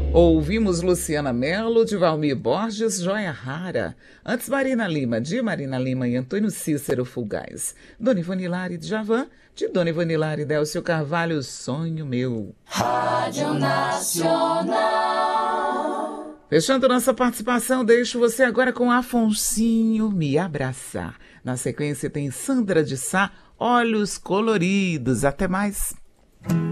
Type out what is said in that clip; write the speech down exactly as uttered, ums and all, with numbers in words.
Ouvimos Luciana Mello, de Valmir Borges, Joia Rara. Antes, Marina Lima, de Marina Lima e Antônio Cícero Fulgaz. Dona Ivone Lara de Djavan, de Dona Ivone Lara e Délcio Carvalho, Sonho Meu. Rádio Nacional. Fechando nossa participação, deixo você agora com Afonsinho, Me Abraçar. Na sequência tem Sandra de Sá, Olhos Coloridos. Até mais.